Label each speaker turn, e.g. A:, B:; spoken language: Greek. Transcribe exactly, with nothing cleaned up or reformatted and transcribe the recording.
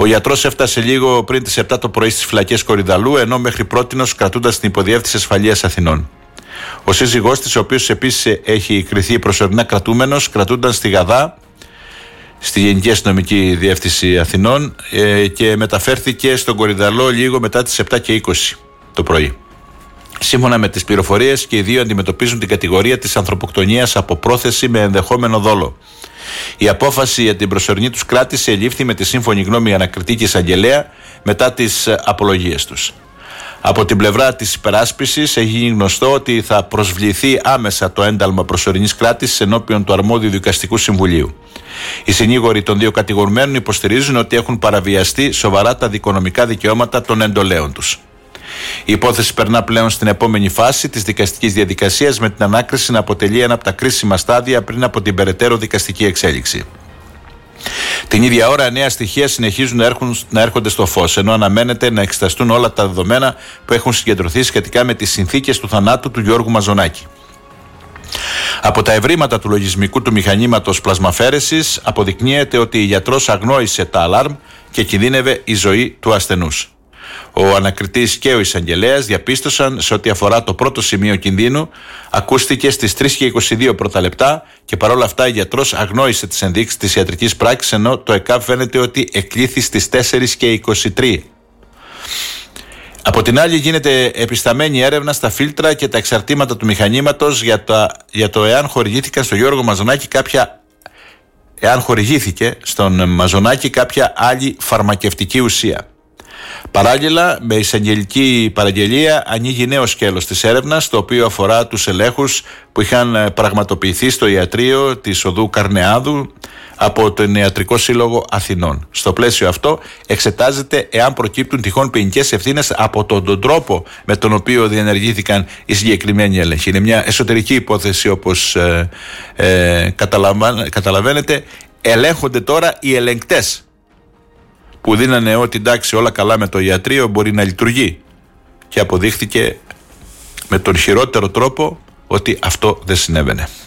A: Ο γιατρός έφτασε λίγο πριν τις επτά το πρωί στις φυλακές Κορυδαλλού, ενώ μέχρι πρότινος κρατούνταν στην Υποδιεύθυνση Ασφαλείας Αθηνών. Ο σύζυγός της, ο οποίος επίσης έχει κριθεί προσωρινά κρατούμενος, κρατούνταν στη Γαδά, στη Γενική Αστυνομική Διεύθυνση Αθηνών, ε, και μεταφέρθηκε στον Κορυδαλλό λίγο μετά τις επτά και είκοσι το πρωί. Σύμφωνα με τις πληροφορίες, και οι δύο αντιμετωπίζουν την κατηγορία της ανθρωποκτονίας από πρόθεση με ενδεχόμενο δόλο. Η απόφαση για την προσωρινή τους κράτηση ελήφθη με τη σύμφωνη γνώμη ανακριτή και εισαγγελέα μετά τις απολογίες τους. Από την πλευρά της υπεράσπισης έχει γίνει γνωστό ότι θα προσβληθεί άμεσα το ένταλμα προσωρινής κράτησης ενώπιον του αρμόδιου δικαστικού συμβουλίου. Οι συνήγοροι των δύο κατηγορουμένων υποστηρίζουν ότι έχουν παραβιαστεί σοβαρά τα δικονομικά δικαιώματα των εντολέων τους. Η υπόθεση περνά πλέον στην επόμενη φάση της δικαστικής διαδικασίας, με την ανάκριση να αποτελεί ένα από τα κρίσιμα στάδια πριν από την περαιτέρω δικαστική εξέλιξη. Την ίδια ώρα, νέα στοιχεία συνεχίζουν να, έρχουν, να έρχονται στο φως, ενώ αναμένεται να εξεταστούν όλα τα δεδομένα που έχουν συγκεντρωθεί σχετικά με τις συνθήκες του θανάτου του Γιώργου Μαζονάκη. Από τα ευρήματα του λογισμικού του μηχανήματος πλασμαφέρεσης αποδεικνύεται ότι η γιατρός αγνόησε τα αλάρμ και κινδύνευε η ζωή του ασθενούς. Ο ανακριτής και ο εισαγγελέας διαπίστωσαν σε ό,τι αφορά το πρώτο σημείο κινδύνου, ακούστηκε στις τρεις και είκοσι δύο πρώτα λεπτά, και παρόλα αυτά ο γιατρός αγνόησε τις ενδείξεις της ιατρικής πράξης, ενώ το ΕΚΑΒ φαίνεται ότι εκλήθη στις τέσσερις και είκοσι τρία. Από την άλλη, γίνεται επισταμένη έρευνα στα φίλτρα και τα εξαρτήματα του μηχανήματος για, τα, για το εάν χορηγήθηκαν στον Γιώργο Μαζονάκη κάποια, εάν χορηγήθηκε στον Μαζονάκη κάποια άλλη φαρμακευτική ουσία. Παράλληλα, με εισαγγελική παραγγελία ανοίγει νέο σκέλος της έρευνας, το οποίο αφορά τους ελέγχους που είχαν πραγματοποιηθεί στο ιατρείο της οδού Καρνεάδου από τον Ιατρικό Σύλλογο Αθηνών. Στο πλαίσιο αυτό εξετάζεται εάν προκύπτουν τυχόν ποινικές ευθύνες από τον, τον τρόπο με τον οποίο διενεργήθηκαν οι συγκεκριμένοι έλεγχοι. Είναι μια εσωτερική υπόθεση, όπως ε, ε, καταλαβαίνετε. Ελέγχονται τώρα οι ελεγκτές που δίνανε ότι εντάξει, όλα καλά με το ιατρείο, μπορεί να λειτουργεί, και αποδείχθηκε με τον χειρότερο τρόπο ότι αυτό δεν συνέβαινε.